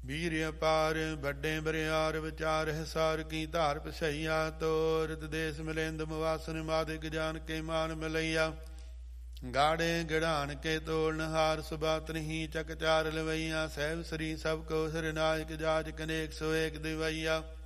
ਵੀਰ ਅਪਾਰ ਵੱਡੇ ਬਰਿਆਰ ਵਿਚਾਰ ਹਿਸਾਰ ਕੀ ਧਾਰ ਪਸਈਆ ਤੋਰਤ ਦੇਸ ਮਿਲਿੰਦ ਮਵਾਸਨ ਮਾਦਿਕ ਜਾਨ ਕੇ ਮਾਨ ਮਿਲਈਆ ਗਾੜੇ ਗੜਾਨ ਕੇ ਤੋਲਨ ਹਾਰ ਸੁਬਾਤ ਨਹੀਂ ਚੱਕ ਚਾਰ ਲਵਈਆ ਸਹਿਬ ਸ੍ਰੀ ਸਭ ਕੋ ਸਿਰ ਨਾਇਕ ਜਾਜ ਕਨੇਕ ਸੋ ਏਕ ਦਿਵਈਆ